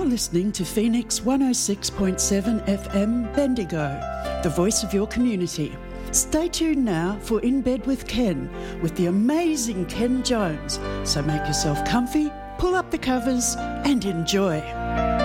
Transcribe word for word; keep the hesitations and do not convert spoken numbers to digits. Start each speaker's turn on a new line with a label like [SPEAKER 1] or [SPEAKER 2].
[SPEAKER 1] You're listening to Phoenix one oh six point seven F M Bendigo, the voice of your community. Stay tuned now for In Bed with Ken, with the amazing Ken Jones. So make yourself comfy, pull up the covers and enjoy.